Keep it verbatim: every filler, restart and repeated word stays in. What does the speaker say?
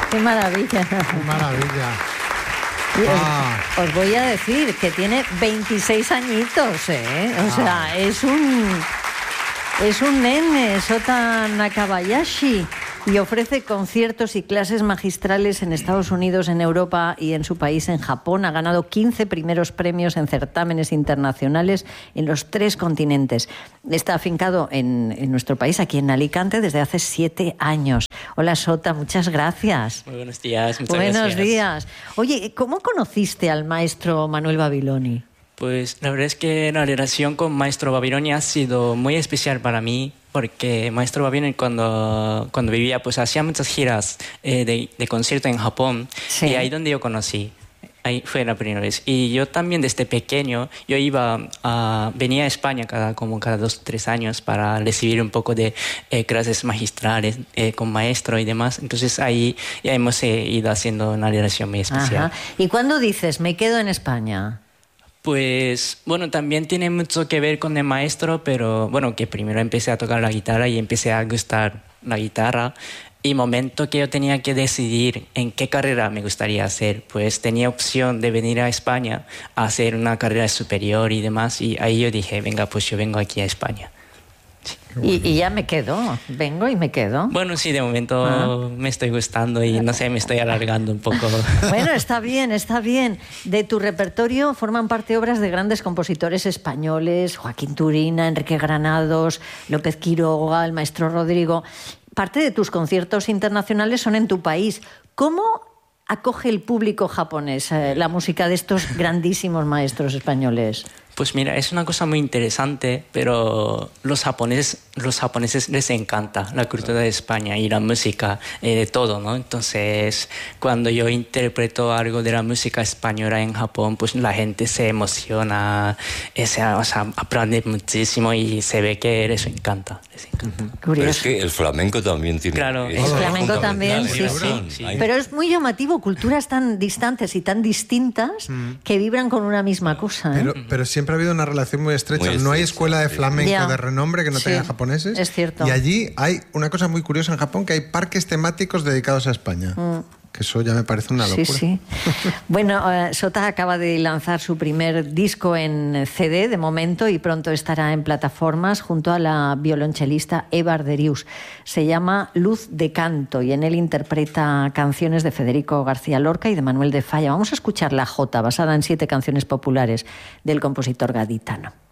Qué maravilla. Qué maravilla. Ah. Os, os voy a decir que tiene veintiséis añitos, ¿eh? O ah. sea, es un... Es un nene, Sota Nakabayashi, y ofrece conciertos y clases magistrales en Estados Unidos, en Europa y en su país, en Japón. Ha ganado quince primeros premios en certámenes internacionales en los tres continentes. Está afincado en, en nuestro país, aquí en Alicante, desde hace siete años. Hola, Sota, muchas gracias. Muy buenos días, muchas buenos gracias. Buenos días. Oye, ¿cómo conociste al maestro Manuel Babiloni? Pues la verdad es que la relación con Maestro Babiloni ha sido muy especial para mí, porque Maestro Babiloni cuando, cuando vivía pues hacía muchas giras eh, de, de concierto en Japón, sí. Y ahí donde yo conocí, ahí fue la primera vez. Y yo también desde pequeño, yo iba a, venía a España cada, como cada dos o tres años para recibir un poco de eh, clases magistrales eh, con maestro y demás. Entonces ahí ya hemos eh, ido haciendo una relación muy especial. Ajá. ¿Y cuándo dices, me quedo en España? Pues, bueno, también tiene mucho que ver con el maestro, pero bueno, que primero empecé a tocar la guitarra y empecé a gustar la guitarra. Y momento que yo tenía que decidir en qué carrera me gustaría hacer, pues tenía opción de venir a España a hacer una carrera superior y demás. Y ahí yo dije, venga, pues yo vengo aquí a España. Y, y ya me quedo, vengo y me quedo. Bueno, sí, de momento ah. me estoy gustando y no sé, me estoy alargando un poco. Bueno, está bien, está bien. De tu repertorio forman parte obras de grandes compositores españoles, Joaquín Turina, Enrique Granados, López Quiroga, el maestro Rodrigo. Parte de tus conciertos internacionales son en tu país. ¿Cómo acoge el público japonés eh, la música de estos grandísimos maestros españoles? Pues mira, es una cosa muy interesante, pero los japoneses, los japoneses les encanta la cultura de España y la música, eh, de todo, ¿no? Entonces, cuando yo interpreto algo de la música española en Japón, pues la gente se emociona, eh, se, o sea, aprende muchísimo y se ve que les encanta. Les encanta. Uh-huh. Pero es que el flamenco también tiene... Claro, el flamenco también, sí, sí, sí. Pero es muy llamativo, culturas tan distantes y tan distintas mm. que vibran con una misma cosa, ¿eh? Pero, pero siempre ha habido una relación muy estrecha. Muy estrecha, no hay escuela de flamenco yeah. de renombre que no sí, tenga japoneses. Es cierto. Y allí hay una cosa muy curiosa en Japón, que hay parques temáticos dedicados a España. Mm. Que eso ya me parece una locura. Sí, sí. Bueno, uh, Sota acaba de lanzar su primer disco en C D de momento y pronto estará en plataformas junto a la violonchelista Eva Arderius. Se llama Luz de Canto y en él interpreta canciones de Federico García Lorca y de Manuel de Falla. Vamos a escuchar La Jota, basada en siete canciones populares del compositor gaditano.